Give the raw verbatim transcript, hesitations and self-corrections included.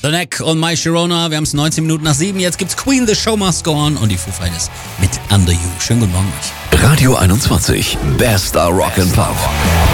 The Neck und My Sharona. Wir haben es neunzehn Minuten nach sieben. Jetzt gibt's Queen, The Show Must Go On und die Foo Fighters mit Under You. Schönen guten Morgen euch. Radio einundzwanzig, Best Rock and Pop.